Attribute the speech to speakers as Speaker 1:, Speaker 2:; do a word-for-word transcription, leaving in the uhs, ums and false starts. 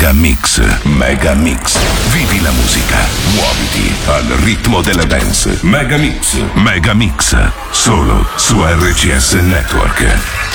Speaker 1: Mega Mix, Mega Mix. Vivi la musica, muoviti al ritmo della dance. Mega Mix, Mega Mix. Solo su R C S Network.